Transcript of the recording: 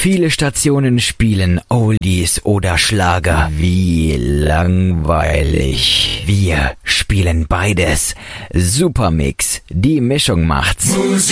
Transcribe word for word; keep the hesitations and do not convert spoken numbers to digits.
Viele Stationen spielen Oldies oder Schlager. Wie langweilig. Wir spielen beides. Supermix. Die Mischung macht's. Musik.